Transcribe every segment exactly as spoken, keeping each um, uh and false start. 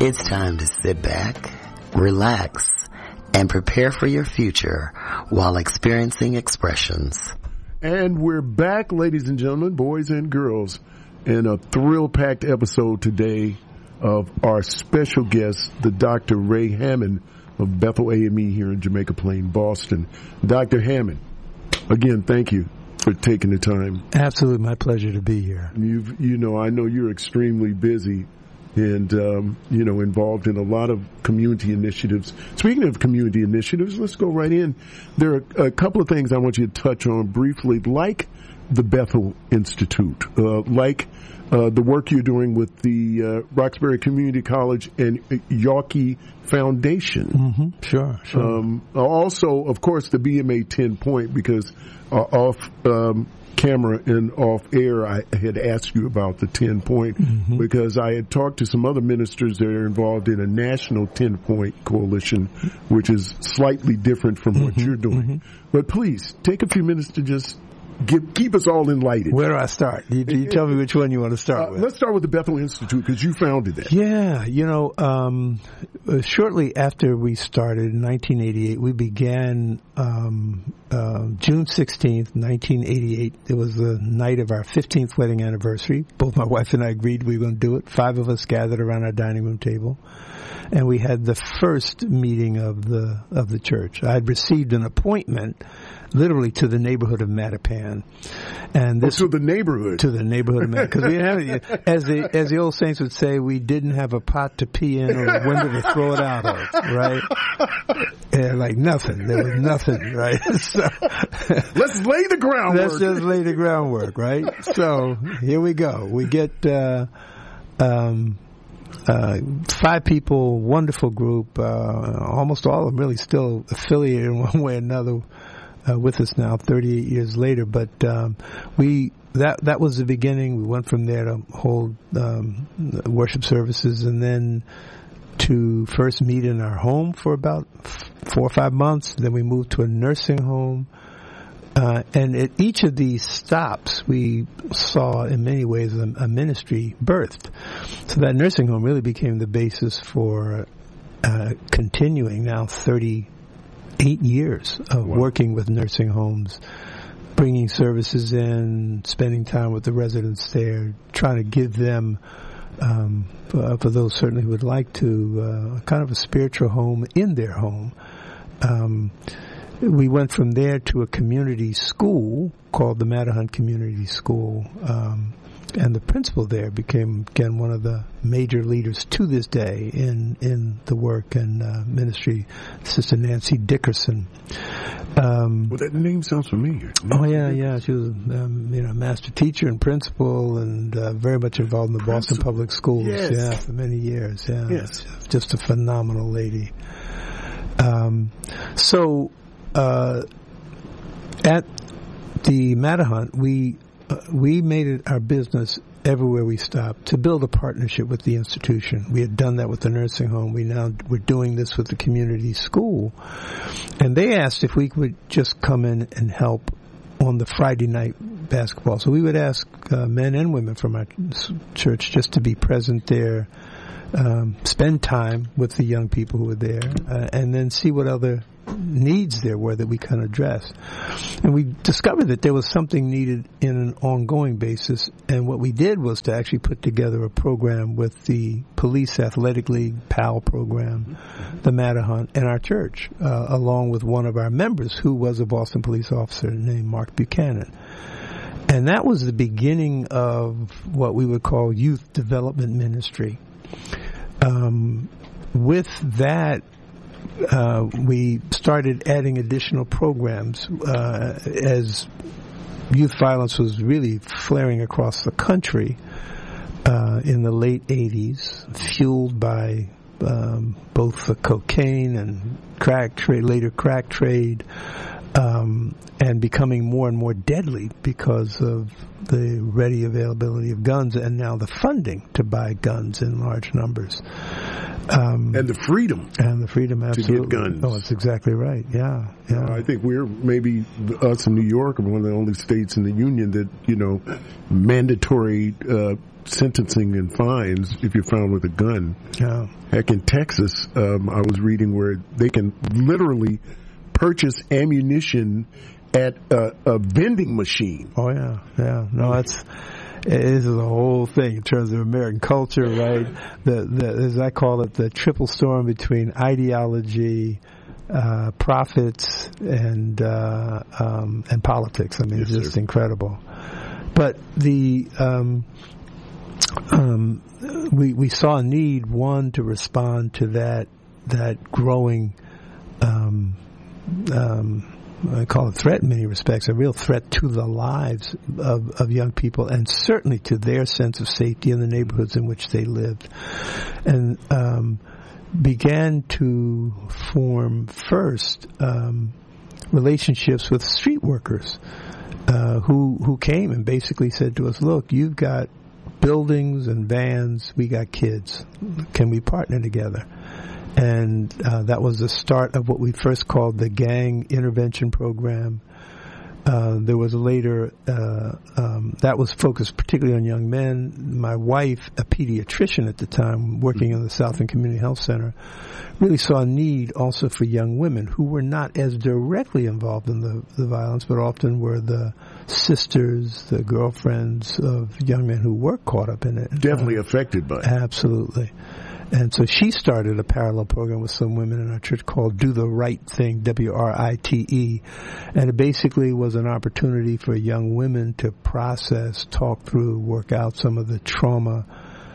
It's time to sit back, relax, and prepare for your future while experiencing expressions. And we're back, ladies and gentlemen, boys and girls, in a thrill-packed episode today of our special guest, the Doctor Ray Hammond of Bethel A M E here in Jamaica Plain, Boston. Doctor Hammond, again, thank you for taking the time. Absolutely, my pleasure to be here. You've, you know, I know you're extremely busy and, um, you know, involved in a lot of community initiatives. Speaking of community initiatives, let's go right in. There are a couple of things I want you to touch on briefly, like the Bethel Institute, uh, like uh, the work you're doing with the uh, Roxbury Community College and Yawkey Foundation. Mm-hmm. Sure, sure. Um, also, of course, the B M A ten point, because uh, off um, camera and off air, I had asked you about the ten point mm-hmm. because I had talked to some other ministers that are involved in a national ten point coalition, which is slightly different from mm-hmm. what you're doing. Mm-hmm. But please, take a few minutes to just Give, keep us all enlightened. Where do I start? You, you tell me which one you want to start uh, with. Let's start with the Bethel Institute, because you founded that. Yeah, you know, um, uh, shortly after we started in nineteen eighty-eight, we began um, uh, June sixteenth, nineteen eighty-eight. It was the night of our fifteenth wedding anniversary. Both my wife and I agreed we were going to do it. Five of us gathered around our dining room table, and we had the first meeting of the of the church. I had received an appointment literally to the neighborhood of Mattapan. And this, oh, to the neighborhood. To the neighborhood of Mattapan. Because we didn't have, as the, as the old saints would say, we didn't have a pot to pee in or a window to throw it out of, right? Yeah, like nothing. There was nothing, right? So, let's lay the groundwork. Let's just lay the groundwork, right? So, here we go. We get, uh, um, Uh, five people, wonderful group, uh, almost all of them really still affiliated in one way or another uh, with us now, thirty-eight years later. But um, we that that was the beginning. We went from there to hold um, worship services, and then to first meet in our home for about four or five months. Then we moved to a nursing home. Uh, and at each of these stops, we saw in many ways a, a ministry birthed. So that nursing home really became the basis for uh, continuing now thirty-eight years of wow. working with nursing homes, bringing services in, spending time with the residents there, trying to give them, um, uh, for those certainly who would like to, uh, kind of a spiritual home in their home. Um, We went from there to a community school called the Mattahunt Community School, um, and the principal there became, again, one of the major leaders to this day in, in the work and uh, ministry, Sister Nancy Dickerson. Um, well, that name sounds familiar. Oh, yeah, yeah. She was, um, you know, master teacher and principal and uh, very much involved in the Boston Public Schools, yes. yeah, for many years, yeah. Yes. Just a phenomenal lady. Um, so... Uh, at the Mattahunt, we uh, we made it our business everywhere we stopped to build a partnership with the institution. We had done that with the nursing home. We now we're doing this with the community school, and they asked if we could just come in and help on the Friday night basketball. So we would ask uh, men and women from our church just to be present there, um, spend time with the young people who were there, uh, and then see what other needs there were that we can address. And we discovered that there was something needed in an ongoing basis, and what we did was to actually put together a program with the Police Athletic League P A L program, the Mattahunt, and our church, uh, along with one of our members who was a Boston police officer named Mark Buchanan. And that was the beginning of what we would call youth development ministry. Um, with that, Uh, we started adding additional programs uh, as youth violence was really flaring across the country uh, in the late eighties, fueled by um, both the cocaine and crack trade, later crack trade, um, and becoming more and more deadly because of the ready availability of guns and now the funding to buy guns in large numbers. Um, and the freedom. And the freedom, absolutely. To get guns. Oh, that's exactly right. Yeah, yeah. Uh, I think we're maybe, us in New York, are one of the only states in the union that, you know, mandatory uh, sentencing and fines if you're found with a gun. Yeah. Heck, in Texas, um, I was reading where they can literally purchase ammunition at a, a vending machine. Oh yeah, yeah. No, that's this is a whole thing in terms of American culture, right? The, the as I call it, the triple storm between ideology, uh, profits, and uh, um, and politics. I mean, yes, it's just sir. incredible. But the um, um, we we saw a need, one, to respond to that that growing. Um, um, I call it threat in many respects, a real threat to the lives of, of young people and certainly to their sense of safety in the neighborhoods in which they lived. And um, began to form first um, relationships with street workers uh, who who came and basically said to us, look, you've got buildings and vans, we got kids. Can we partner together? And uh, that was the start of what we first called the Gang Intervention Program. Uh, there was later, uh, um, that was focused particularly on young men. My wife, a pediatrician at the time, working in the Southland Community Health Center, really saw a need also for young women who were not as directly involved in the, the violence, but often were the sisters, the girlfriends of young men who were caught up in it. Definitely uh, affected by it. Absolutely. And so she started a parallel program with some women in our church called Do the Right Thing, W R I T E. And it basically was an opportunity for young women to process, talk through, work out some of the trauma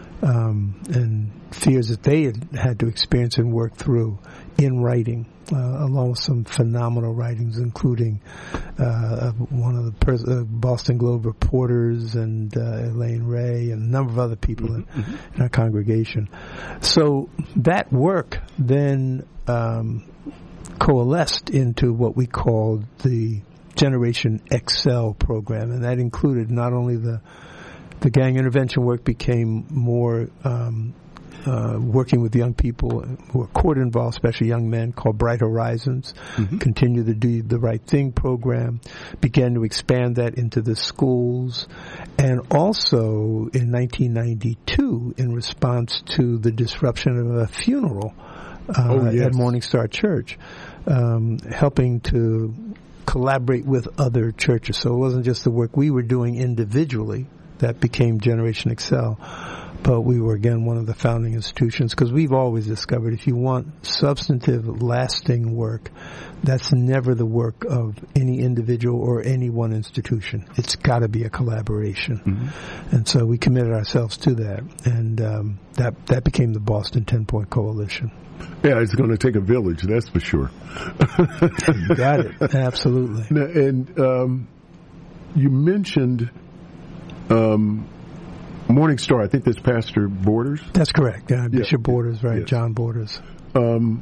um, and fears that they had had to experience and work through in writing, uh, along with some phenomenal writings, including uh, one of the pers- uh, Boston Globe reporters and uh, Elaine Ray and a number of other people mm-hmm. in, in our congregation. So that work then um, coalesced into what we called the Generation Excel program, and that included not only the the gang intervention work became more um, uh, working with young people who are court involved, especially young men, called Bright Horizons. Mm-hmm. Continue the Do the Right Thing program. Began to expand that into the schools, and also in nineteen ninety-two, in response to the disruption of a funeral uh, oh, yes. at Morning Star Church, um, helping to collaborate with other churches. So it wasn't just the work we were doing individually that became Generation Excel, but we were, again, one of the founding institutions, because we've always discovered if you want substantive, lasting work, that's never the work of any individual or any one institution. It's got to be a collaboration. Mm-hmm. And so we committed ourselves to that, and um, that that became the Boston ten-Point Coalition. Yeah, it's going to take a village, that's for sure. You got it. Absolutely. Now, and um, you mentioned um, Morning Star. I think that's Pastor Borders. That's correct. Uh, Bishop yeah. Borders, right? Yes. John Borders. Um,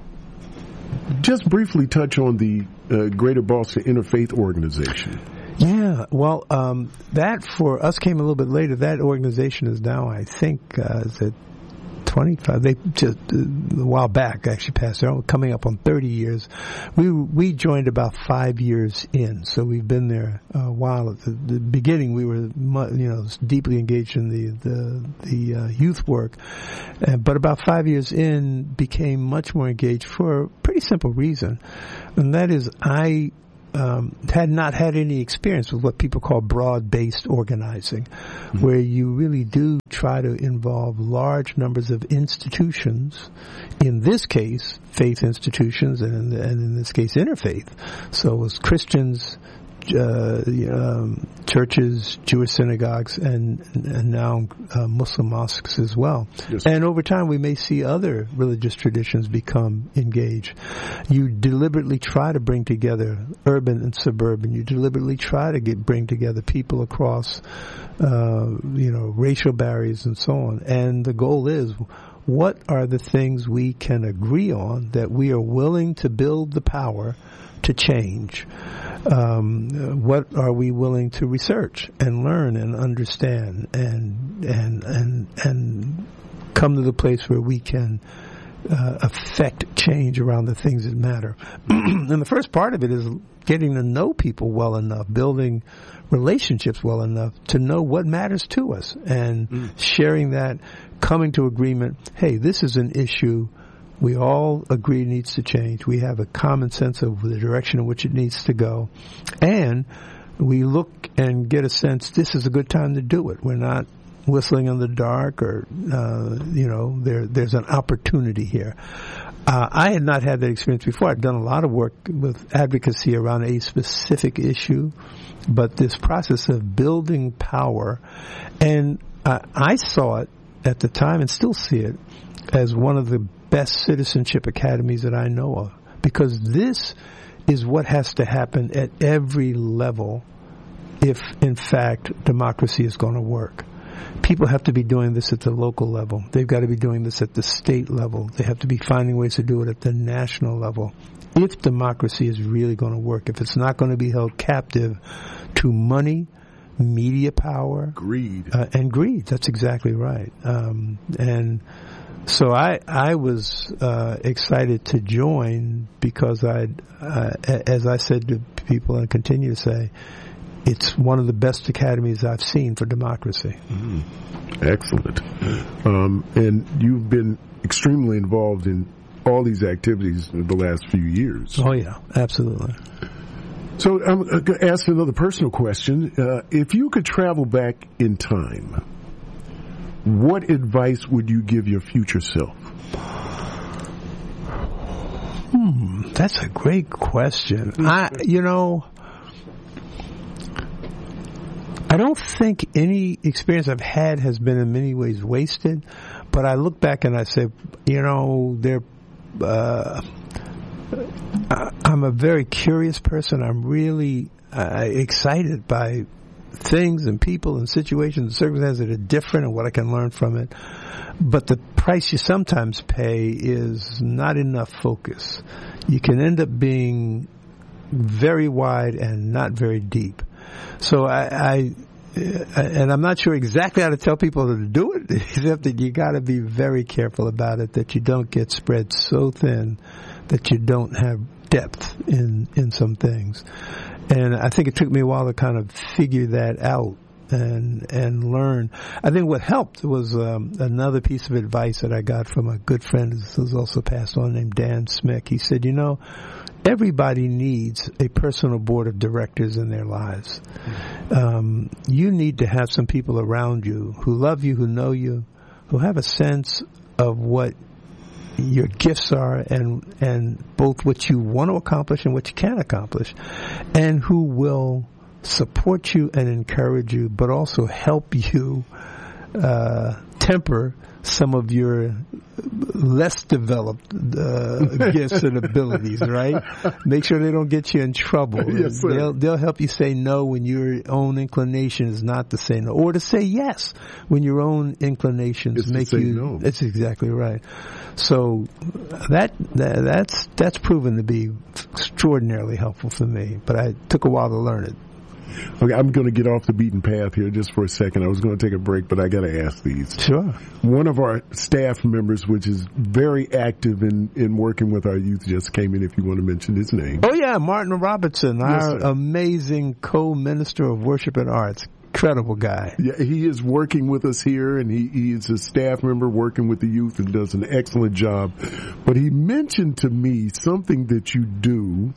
just briefly touch on the uh, Greater Boston Interfaith Organization. Yeah, well, um, that for us came a little bit later. That organization is now, I think, uh, is it twenty-five? They just uh, a while back actually passed. They're coming up on thirty years. We we joined about five years in, so we've been there a while. At the, the beginning, we were you know deeply engaged in the the the uh, youth work, uh, but about five years in, became much more engaged for a pretty simple reason, and that is I. Um, had not had any experience with what people call broad-based organizing, mm-hmm. where you really do try to involve large numbers of institutions, in this case, faith institutions, and in, the, and in this case, interfaith. So it was Christians, uh, um, churches, Jewish synagogues, and, and now uh, Muslim mosques as well. Yes. And over time, we may see other religious traditions become engaged. You deliberately try to bring together urban and suburban. You deliberately try to get bring together people across, uh, you know, racial barriers and so on. And the goal is, what are the things we can agree on that we are willing to build the power to change? Um, what are we willing to research and learn and understand and and and and come to the place where we can uh, affect change around the things that matter. And the first part of it is getting to know people well enough, building relationships well enough to know what matters to us, and mm. sharing that, coming to agreement, hey, this is an issue we all agree needs to change. We have a common sense of the direction in which it needs to go. And we look and get a sense this is a good time to do it. We're not whistling in the dark, or, uh, you know, there, there's an opportunity here. Uh, I had not had that experience before. I'd done a lot of work with advocacy around a specific issue, but this process of building power, and uh, I saw it at the time and still see it as one of the best citizenship academies that I know of, because this is what has to happen at every level if, in fact, democracy is going to work. People have to be doing this at the local level. They've got to be doing this at the state level. They have to be finding ways to do it at the national level. If democracy is really going to work, if it's not going to be held captive to money, media power, greed, uh, and greed. That's exactly right. Um, and so I I was uh, excited to join because I, uh, as I said to people and continue to say, it's one of the best academies I've seen for democracy. Mm. Excellent. Um, and you've been extremely involved in all these activities in the last few years. Oh, yeah, absolutely. So I'm going to ask another personal question. Uh, if you could travel back in time, what advice would you give your future self? Hmm, that's a great question. I, you know, I don't think any experience I've had has been in many ways wasted, but I look back and I say, you know, they're, uh, I, I'm a very curious person. I'm really uh, excited by things and people and situations and circumstances that are different and what I can learn from it. But the price you sometimes pay is not enough focus. You can end up being very wide and not very deep. So I, I and I'm not sure exactly how to tell people to do it, except that you got to be very careful about it, that you don't get spread so thin that you don't have depth in, in some things. And I think it took me a while to kind of figure that out and and learn. I think what helped was um, another piece of advice that I got from a good friend who's also passed on, named Dan Smick. He said, you know, everybody needs a personal board of directors in their lives. Um, you need to have some people around you who love you, who know you, who have a sense of what your gifts are, and and both what you want to accomplish and what you can accomplish, and who will support you and encourage you, but also help you uh, temper some of your less developed uh, gifts and abilities, right? Make sure they don't get you in trouble. Yes, sir. They'll, they'll help you say no when your own inclination is not to say no, or to say yes when your own inclinations it's make to say you. No. That's exactly right. So that, that that's that's proven to be extraordinarily helpful for me. But I took a while to learn it. Okay, I'm going to get off the beaten path here just for a second. I was going to take a break, but I got to ask these. Sure. One of our staff members, which is very active in, in working with our youth, just came in, if you want to mention his name. Oh, yeah, Martin Robertson, Yes, our sir. amazing co-minister of worship and arts. Incredible guy. Yeah, he is working with us here, and he, he is a staff member working with the youth and does an excellent job. But he mentioned to me something that you do,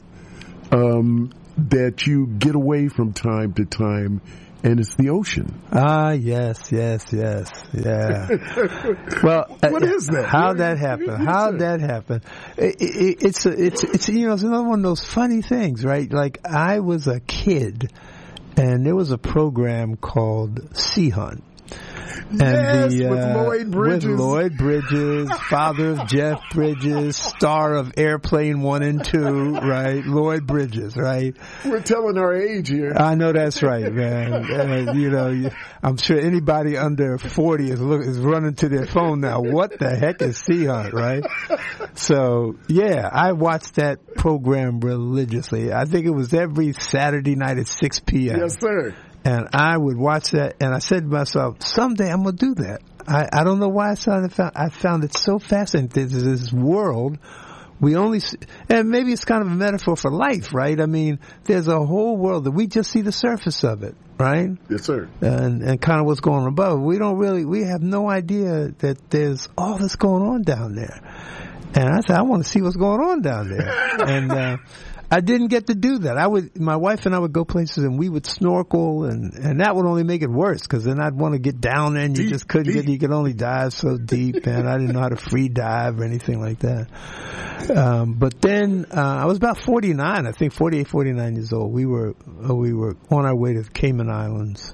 um, that you get away from time to time, and it's the ocean. Ah, yes, yes, yes, yeah. Well, What uh, is that? How What- that happened? what is How that? that happened? It, it, it's a, it's it's you know it's another one of those funny things, right? Like, I was a kid, and there was a program called Sea Hunt. And Yes, the, with uh, Lloyd Bridges. With Lloyd Bridges, father of Jeff Bridges, star of Airplane One and Two, right? Lloyd Bridges, right? We're telling our age here. I know that's right, man. And, you know, you, I'm sure anybody under forty is look, is running to their phone now. What the heck is Sea Hunt, right? So, yeah, I watched that program religiously. I think it was every Saturday night at six p.m. Yes, sir. And I would watch that, and I said to myself, someday I'm going to do that. I, I don't know why I found it, I found it so fascinating. There's this world. We only, see, and maybe it's kind of a metaphor for life, right? I mean, there's a whole world that we just see the surface of it, right? Yes, sir. And and kind of what's going on above. We don't really, we have no idea that there's all this going on down there. And I said, I want to see what's going on down there. And uh, I didn't get to do that. I would, my wife and I would go places and we would snorkel, and, and that would only make it worse because then I'd want to get down there and you deep, just couldn't deep. get, you could only dive so deep, and I didn't know how to free dive or anything like that. Um, but then, uh, I was about forty-nine, I think forty-eight, forty-nine years old. We were, uh, we were on our way to the Cayman Islands,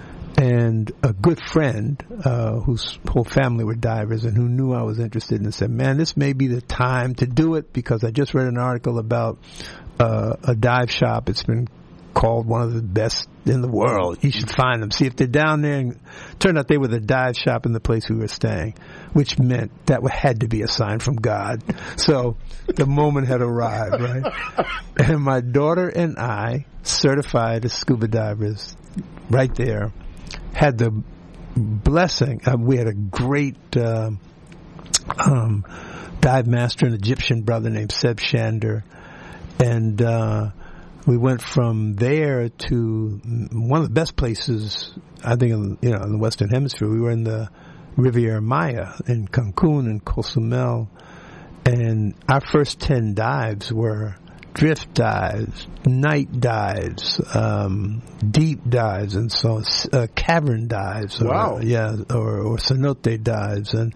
and a good friend, uh, whose whole family were divers and who knew I was interested in it said, man, this may be the time to do it, because I just read an article about, uh, a dive shop. It's been called one of the best in the world. You should find them. See if they're down there. And turned out they were the dive shop in the place we were staying, which meant that had to be a sign from God. So the moment had arrived, right? And my daughter and I, certified as scuba divers, right there, had the blessing. Uh, we had a great uh, um, dive master, an Egyptian brother named Seb Shander, and uh, we went from there to one of the best places, I think, in, you know, in the Western Hemisphere. We were in the Riviera Maya in Cancun and Cozumel, and our first ten dives were drift dives, night dives, um, deep dives, and so uh, cavern dives. Or, wow. Yeah, or, or cenote dives, and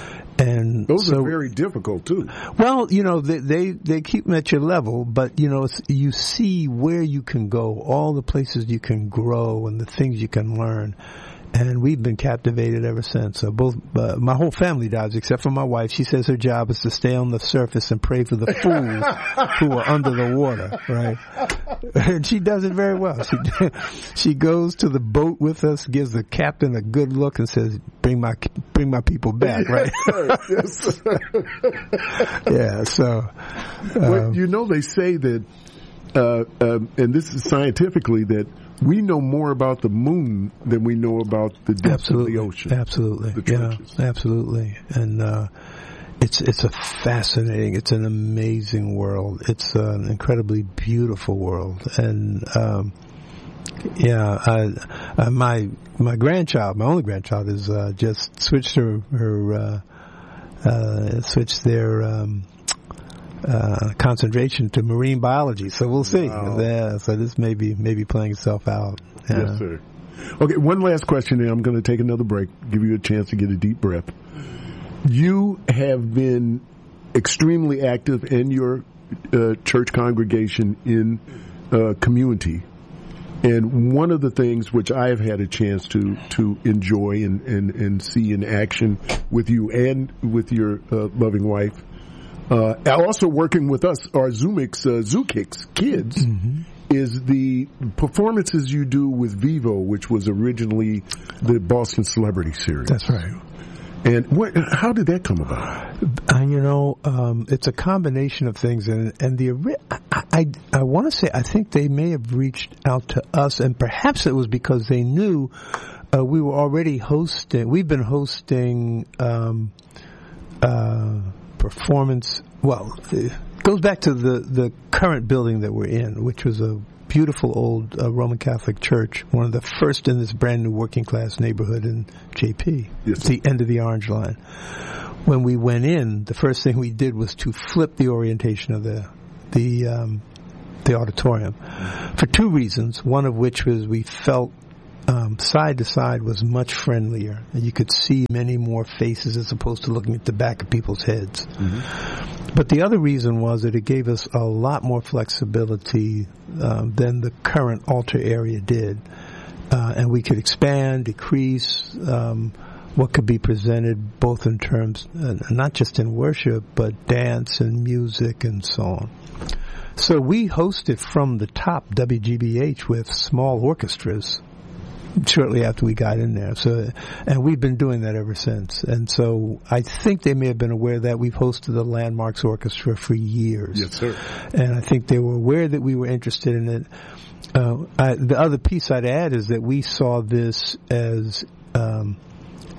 and those so, are very difficult too. Well, you know, they they, they keep them at your level, but you know, it's, you see where you can go, all the places you can grow, and the things you can learn. And we've been captivated ever since. So both, uh, my whole family dives except for my wife. She says her job is to stay on the surface and pray for the fools who are under the water, right? And she does it very well. She, she goes to the boat with us, gives the captain a good look and says, bring my, bring my people back, right? Yes, sir. Yeah, so. Um, well, you know, they say that, uh, um, and this is scientifically, that we know more about the moon than we know about the depths absolutely, of the ocean. Absolutely, the yeah, absolutely. And uh, it's it's a fascinating, it's an amazing world. It's an incredibly beautiful world. And um, yeah, I, uh, my my grandchild, my only grandchild, is uh, just switched her her uh, uh, switched their. Um, Uh, concentration to marine biology, so we'll see. Wow. Yeah, so this may be maybe playing itself out. Yeah. Yes, sir. Okay, one last question, and I'm going to take another break, give you a chance to get a deep breath. You have been extremely active in your uh, church congregation in uh, community, and one of the things which I have had a chance to to enjoy and and, and see in action with you and with your uh, loving wife. Uh, also working with us, our Zoomix, uh, Zookix kids, mm-hmm. is the performances you do with Vivo, which was originally the Boston Celebrity Series. That's right. And what, how did that come about? Uh, you know, um, it's a combination of things, and and the I I, I want to say I think they may have reached out to us, and perhaps it was because they knew uh, we were already hosting. We've been hosting. Um, uh, Performance, well, it goes back to the, the current building that we're in, which was a beautiful old uh, Roman Catholic church, one of the first in this brand new working class neighborhood in J P. Yes. It's the end of the Orange Line. When we went in, the first thing we did was to flip the orientation of the the um, the auditorium for two reasons. One of which was we felt Um, side to side was much friendlier. You could see many more faces as opposed to looking at the back of people's heads. Mm-hmm. But the other reason was that it gave us a lot more flexibility um, than the current altar area did. Uh, and we could expand, decrease um, what could be presented both in terms, uh, not just in worship, but dance and music and so on. So we hosted from the top W G B H with small orchestras shortly after we got in there. So, and we've been doing that ever since. And so I think they may have been aware that we've hosted the Landmarks Orchestra for years. Yes, sir. And I think they were aware that we were interested in it. Uh, I, the other piece I'd add is that we saw this as, um,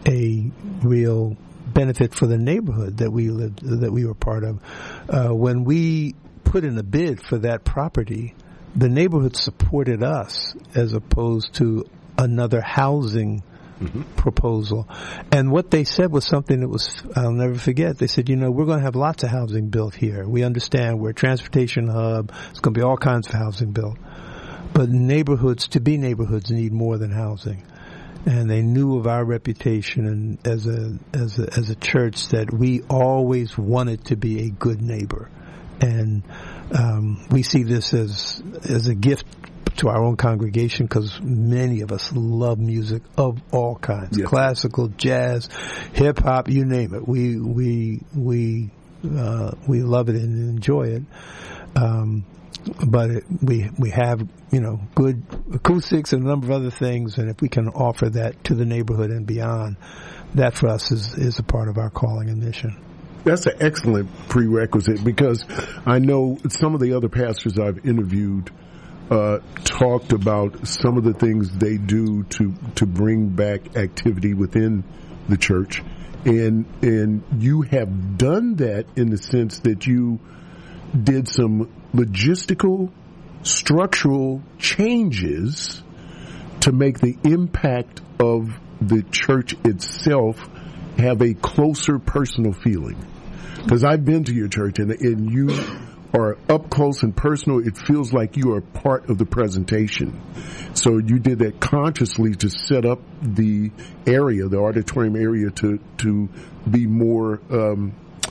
a real benefit for the neighborhood that we lived, that we were part of. Uh, when we put in a bid for that property, the neighborhood supported us as opposed to another housing mm-hmm. proposal. And what they said was something that was, I'll never forget. They said, you know, we're going to have lots of housing built here. We understand we're a transportation hub. It's going to be all kinds of housing built. But neighborhoods, to be neighborhoods, need more than housing. And they knew of our reputation and as a as a as a church that we always wanted to be a good neighbor, and um, we see this as as a gift to our own congregation because many of us love music of all kinds, yes. classical, jazz, hip hop, you name it. We we we uh, we love it and enjoy it. Um, But it, we we have, you know, good acoustics and a number of other things, and if we can offer that to the neighborhood and beyond, that for us is, is a part of our calling and mission. That's an excellent prerequisite, because I know some of the other pastors I've interviewed uh, talked about some of the things they do to to bring back activity within the church, and and you have done that in the sense that you did some logistical, structural changes to make the impact of the church itself have a closer personal feeling. Because I've been to your church, and, and you are up close and personal. It feels like you are part of the presentation. So you did that consciously to set up the area, the auditorium area, to to be more um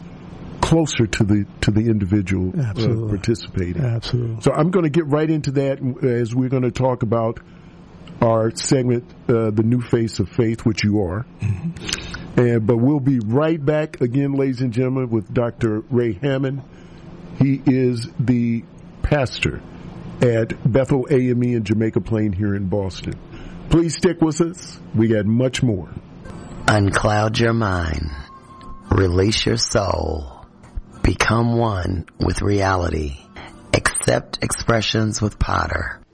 closer to the to the individual uh, participating. Absolutely. So I'm going to get right into that as we're going to talk about our segment, uh, The New Face of Faith, which you are. Mm-hmm. And but we'll be right back again, ladies and gentlemen, with Doctor Ray Hammond. He is the pastor at Bethel A M E in Jamaica Plain here in Boston. Please stick with us. We got much more. Uncloud your mind. Release your soul. Become one with reality. Accept Expressions with Potter.